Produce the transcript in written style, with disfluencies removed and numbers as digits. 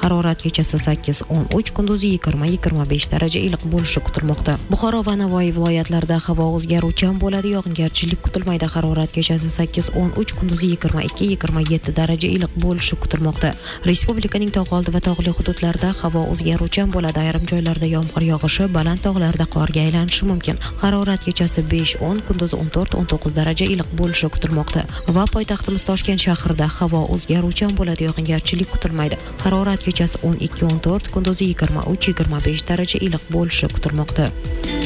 Harorat kechasi 8-13, kunduzi 20-25 daraja iliq bo'lishi kutilmoqda. Buxoro va Navoiy viloyatlarida havo o'zgaruvchan bo'ladi, yog'ingarchilik kutilmaydi. Harorat kechasi 8-13, kunduzi 22-27 daraja iliq bo'lishi kutilmoqda. Respublikaning tog' oldi va tog'li hududlarida havo o'zgaruvchan bo'ladi. Ayrim joylarda yomg'ir yog'ishi, baland tog'larda qorga aylanishi mumkin. Harorat kechasi 5-10, kunduzi 14-19 daraja iliq bo'lishi kutilmoqda. Va poytaxtimiz Toshkent shahrida havo o'zgaruvchan bo'ladi, yog'ingarchilik kutilmaydi. Harorat kechasi 12-14, kunduzi 23-25 daraja iliq bo'lishi kutilmoqda.